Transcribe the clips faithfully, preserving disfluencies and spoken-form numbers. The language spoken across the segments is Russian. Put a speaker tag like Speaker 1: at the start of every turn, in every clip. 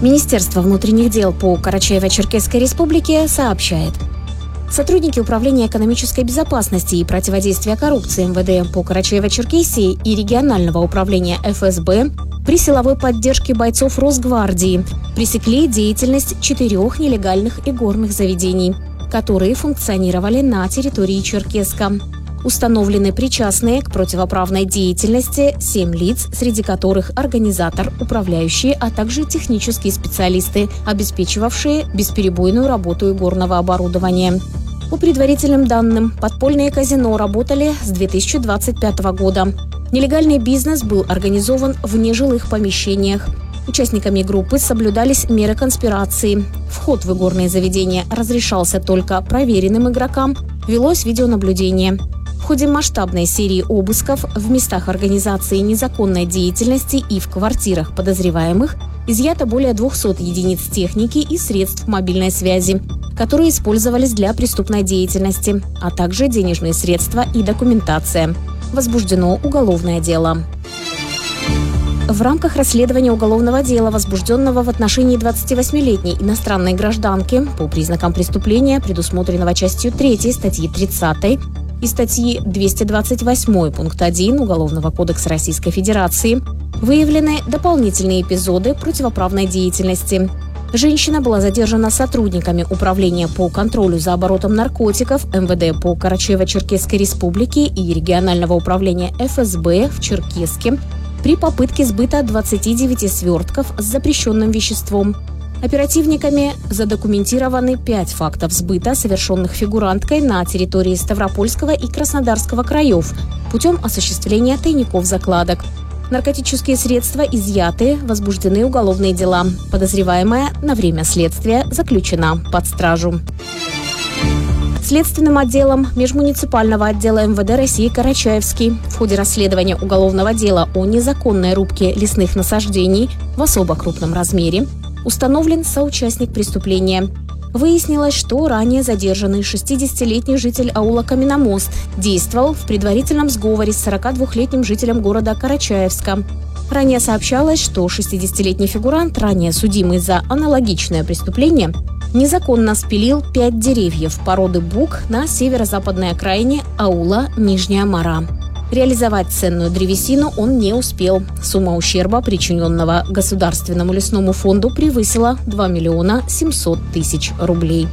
Speaker 1: Министерство внутренних дел по Карачаево-Черкесской республике сообщает. Сотрудники Управления экономической безопасности и противодействия коррупции эм вэ дэ по Карачаево-Черкесии и регионального управления эф эс бэ при силовой поддержке бойцов Росгвардии пресекли деятельность четырех нелегальных игорных заведений, которые функционировали на территории Черкесска. Установлены причастные к противоправной деятельности семь лиц, среди которых организатор, управляющие, а также технические специалисты, обеспечивавшие бесперебойную работу игорного оборудования. По предварительным данным, подпольные казино работали с две тысячи двадцать пятого года. Нелегальный бизнес был организован в нежилых помещениях. Участниками группы соблюдались меры конспирации. Вход в игорные заведения разрешался только проверенным игрокам, велось видеонаблюдение. В ходе масштабной серии обысков в местах организации незаконной деятельности и в квартирах подозреваемых изъято более двухсот единиц техники и средств мобильной связи, которые использовались для преступной деятельности, а также денежные средства и документация. Возбуждено уголовное дело. В рамках расследования уголовного дела, возбужденного в отношении двадцативосьмилетней иностранной гражданки по признакам преступления, предусмотренного частью третьей статьи тридцатой и статьи двести двадцать восемь пункт один Уголовного кодекса Российской Федерации, выявлены дополнительные эпизоды противоправной деятельности. Женщина была задержана сотрудниками Управления по контролю за оборотом наркотиков эм вэ дэ по Карачаево-Черкесской республике и регионального управления эф эс бэ в Черкесске при попытке сбыта двадцати девяти свертков с запрещенным веществом. Оперативниками задокументированы пять фактов сбыта, совершенных фигуранткой на территории Ставропольского и Краснодарского краев путем осуществления тайников закладок. Наркотические средства изъяты, возбуждены уголовные дела. Подозреваемая на время следствия заключена под стражу. Следственным отделом межмуниципального отдела эм вэ дэ России Карачаевский в ходе расследования уголовного дела о незаконной рубке лесных насаждений в особо крупном размере установлен соучастник преступления. Выяснилось, что ранее задержанный шестидесятилетний житель аула Каменномост действовал в предварительном сговоре с сорокадвухлетним жителем города Карачаевска. Ранее сообщалось, что шестидесятилетний фигурант, ранее судимый за аналогичное преступление, незаконно спилил пять деревьев породы бук на северо-западной окраине аула Нижняя Мара. Реализовать ценную древесину он не успел. Сумма ущерба, причиненного Государственному лесному фонду, превысила два миллиона семьсот тысяч рублей.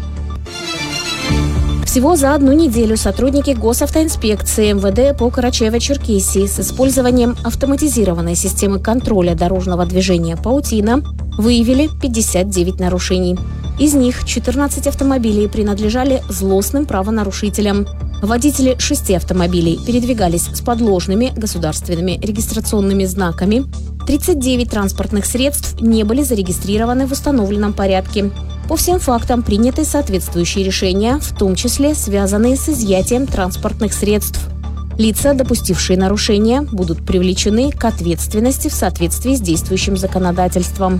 Speaker 1: Всего за одну неделю сотрудники госавтоинспекции эм вэ дэ по Карачаево-Черкесии с использованием автоматизированной системы контроля дорожного движения «Паутина» выявили пятьдесят девять нарушений. Из них четырнадцать автомобилей принадлежали злостным правонарушителям. Водители шести автомобилей передвигались с подложными государственными регистрационными знаками. тридцать девять транспортных средств не были зарегистрированы в установленном порядке. По всем фактам приняты соответствующие решения, в том числе связанные с изъятием транспортных средств. Лица, допустившие нарушения, будут привлечены к ответственности в соответствии с действующим законодательством.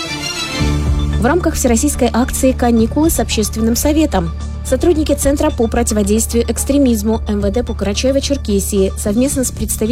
Speaker 1: В рамках всероссийской акции «Каникулы с общественным советом» сотрудники Центра по противодействию экстремизму эм вэ дэ по Карачаево-Черкесии совместно с представителями